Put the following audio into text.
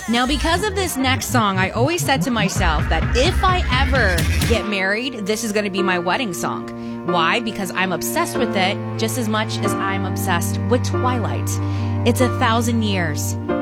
Now, because of this next song, I always said to myself that if I ever get married, this is going to be my wedding song. Why? Because I'm obsessed with it just as much as I'm obsessed with Twilight. It's 1,000 years.